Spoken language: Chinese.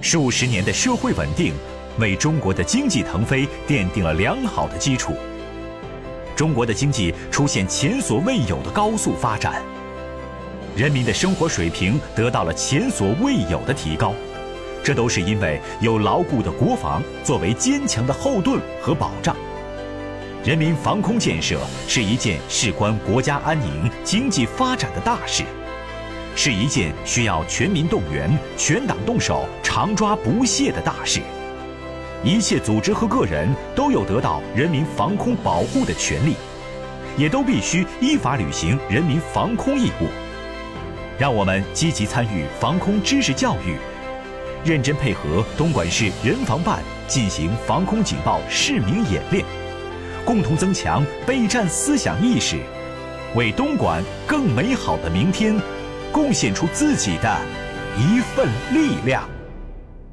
数十年的社会稳定，为中国的经济腾飞奠定了良好的基础。中国的经济出现前所未有的高速发展，人民的生活水平得到了前所未有的提高，这都是因为有牢固的国防作为坚强的后盾和保障。人民防空建设是一件事关国家安宁、经济发展的大事，是一件需要全民动员、全党动手、常抓不懈的大事。一切组织和个人都有得到人民防空保护的权利，也都必须依法履行人民防空义务。让我们积极参与防空知识教育，认真配合东莞市人防办进行防空警报市民演练，共同增强备战思想意识，为东莞更美好的明天贡献出自己的一份力量。